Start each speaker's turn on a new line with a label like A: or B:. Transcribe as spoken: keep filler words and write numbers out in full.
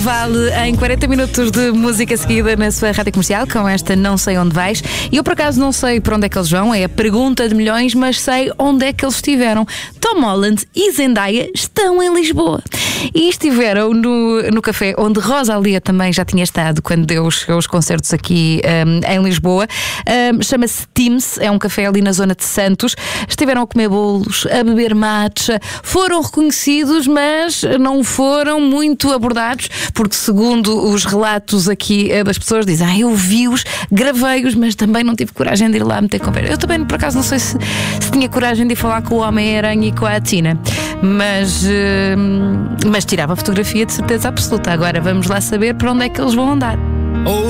A: Vale em quarenta minutos de música seguida na sua rádio comercial, com esta Não Sei Onde Vais. E eu, por acaso, não sei para onde é que eles vão, é a pergunta de milhões, mas sei onde é que eles estiveram. Tom Holland e Zendaya estão em Lisboa. E estiveram no, no café onde Rosalía também já tinha estado quando deu os seus concertos aqui um, em Lisboa. Um, chama-se Teams, é um café ali na zona de Santos. Estiveram a comer bolos, a beber matcha, foram reconhecidos, mas não foram muito abordados, porque segundo os relatos aqui das pessoas, dizem, ah, eu vi-os, gravei-os, mas também não tive coragem de ir lá meter conversa. Eu também, por acaso, não sei se, se tinha coragem de ir falar com o Homem-Aranha e com a Tina, mas, uh, mas tirava a fotografia de certeza absoluta. Agora vamos lá saber para onde é que eles vão andar.